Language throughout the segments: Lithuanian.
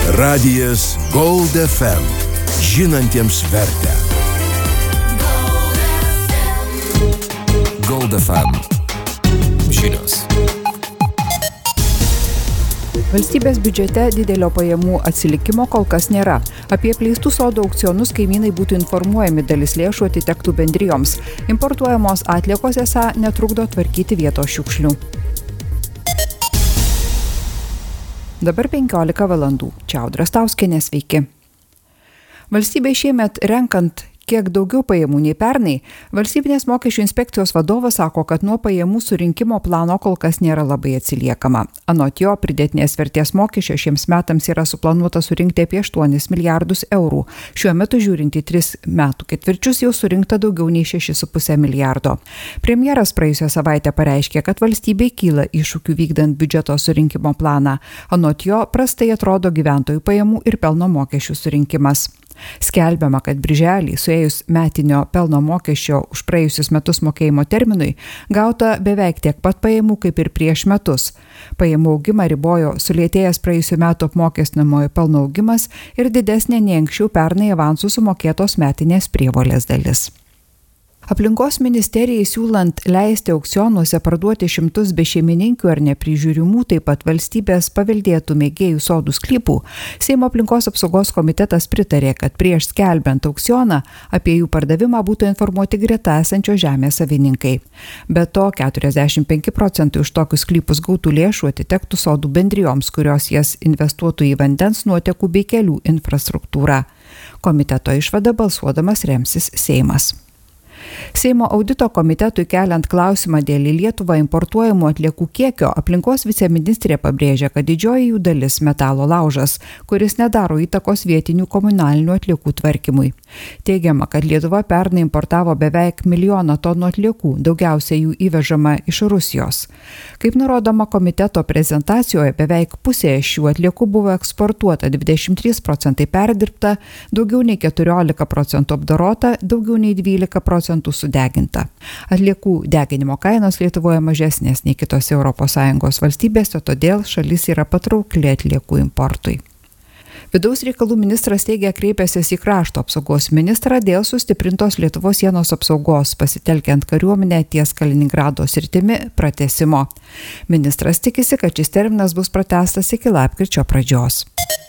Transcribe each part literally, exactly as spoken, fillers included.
Radijas Gold F M. Žinantiems vertę. Gold F M. Žinios. Valstybės biudžete didelio pajamų atsilikimo kol kas nėra. Apie apleistų sodų aukcionus kaimynai būtų informuojami, dalis lėšų atitektų bendrijoms. Importuojamos atliekos esą netrukdo tvarkyti vietos šiukšlių. Dabar penkiolika valandų. Čia Audra Stauskienė, sveiki. Valstybė šiemet renkant kiek daugiau pajamų nei pernai, Valstybinės mokesčių inspekcijos vadovas sako, kad nuo pajamų surinkimo plano kol kas nėra labai atsiliekama. Anot jo, pridėtinės vertės mokesčio šiems metams yra suplanuota surinkti apie aštuonis milijardus eurų. Šiuo metu žiūrint į tris metų ketvirčius jau surinkta daugiau nei šeši su puse milijardo. Premjeras praėjusią savaitę pareiškė, kad valstybei kyla iššūkių vykdant biudžeto surinkimo planą. Anot jo, prastai atrodo gyventojų pajamų ir pelno mokesčių surinkimas. Skelbiama, kad birželį suėjus metinio pelno mokesčio už praėjusius metus mokėjimo terminui gauta beveik tiek pat pajamų kaip ir prieš metus. Pajamų augimą ribojo sulėtėjęs praėjusių metų apmokestinamojo pelno augimas ir didesnė nei anksčiau pernai avansų sumokėtos metinės prievolės dalis. Aplinkos ministerijai siūlant leisti aukcionuose parduoti šimtus bešeimininkių ar neprižiūrimų, taip pat valstybės paveldėtų mėgėjų sodų sklypų, Seimo aplinkos apsaugos komitetas pritarė, kad prieš skelbiant aukcioną apie jų pardavimą būtų informuoti greta esančio žemės savininkai. Be to, keturiasdešimt penki procentai už tokius sklypus gautų lėšų atitektų sodų bendrijoms, kurios jas investuotų į vandens, nuotekų bei kelių infrastruktūrą. Komiteto išvada balsuodamas remsis Seimas. Seimo audito komitetui keliant klausimą dėl į Lietuvą importuojamų atliekų kiekio, aplinkos viceministrė pabrėžia, kad didžioji jų dalis metalo laužas, kuris nedaro įtakos vietinių komunalinių atliekų tvarkymui. Teigiama, kad Lietuva pernai importavo beveik milijoną tonų atliekų, daugiausiai jų įvežama iš Rusijos. Kaip nurodoma komiteto prezentacijoje, beveik pusė šių atliekų buvo eksportuota, dvidešimt trys procentai perdirbta, daugiau nei keturiolika procentų apdorota, daugiau nei dvylika procentų sudeginta. Atliekų deginimo kainos Lietuvoje mažesnės nei kitose Europos Sąjungos valstybėse, todėl šalis yra patraukli atliekų importui. Vidaus reikalų ministras teigia kreipęsis į krašto apsaugos ministrą dėl sustiprintos Lietuvos sienos apsaugos, pasitelkiant kariuomenę ties Kaliningrado sritimi pratęsimo. Ministras tikisi, kad šis terminas bus pratęstas iki lapkričio pradžios.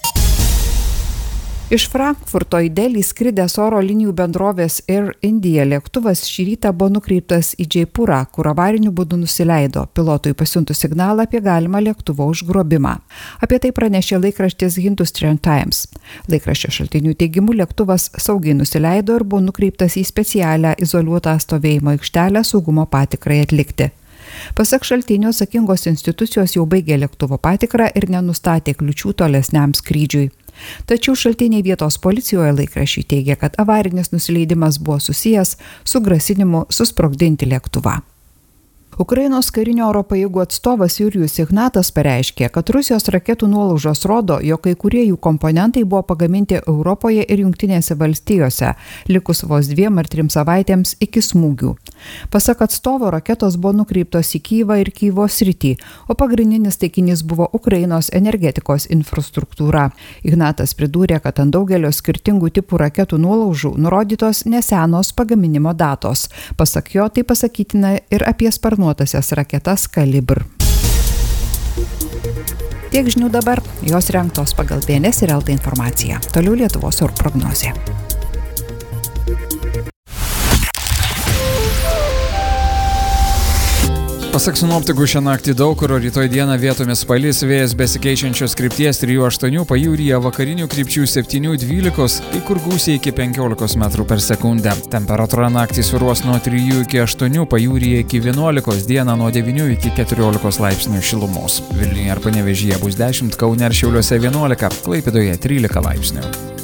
Iš Frankfurto į Delį skridęs oro linijų bendrovės Air India lėktuvas šį rytą buvo nukreiptas į Džeipūrą, kur avariniu būdu nusileido, pilotui pasiuntus signalą apie galimą lėktuvo užgrobimą. Apie tai pranešė laikraštis Hindustan Times. Laikraščio šaltinių teigimu lėktuvas saugiai nusileido ir buvo nukreiptas į specialią izoliuotą stovėjimo aikštelę saugumo patikrai atlikti. Pasak šaltinių, atsakingos institucijos jau baigė lėktuvo patikrą ir nenustatė kliučių tolesniam skrydžiui. Tačiau šaltiniai vietos policijoje laikraščiui teigia, kad avarinis nusileidimas buvo susijęs su grasinimu susprogdinti lėktuvą. Ukrainos karinio oro pajėgų atstovas Jurijus Ignatas pareiškė, kad Rusijos raketų nuolaužos rodo, jog kai kurie jų komponentai buvo pagaminti Europoje ir Jungtinėse valstijose, likus vos dviem ar trim savaitėms iki smūgių. Pasak atstovo, raketos buvo nukreiptos į Kyjivą ir Kyjivo sritį, o pagrindinis taikinys buvo Ukrainos energetikos infrastruktūra. Ignatas pridūrė, kad ant daugelio skirtingų tipų raketų nuolaužų nurodytos nesenos pagaminimo datos. Pasak jo, tai pasakytina ir apie sparnuotasias raketas Kalibr. Tiek žinių dabar, jos rengtos pagal B N S ir L T informaciją. Toliau Lietuvos orų prognozė. Pasak sinoptikų, šią naktį daug kur, rytoj dieną vietomis palis, vėjas besikeičiančios krypties trijų aštuonių, pajūryje vakarinių krypčių septynių dvylikos, kai kur gūsiai iki penkiolikos metrų per sekundę. Temperatūra naktį svyruos nuo trijų iki aštuonių, pajūryje iki vienuolikos, dieną nuo devynių iki keturiolikos laipsnių šilumos. Vilniuje ir Panevėžyje bus dešimt, Kaune ir Šiauliuose vienuolika, Klaipėdoje trylika laipsnių.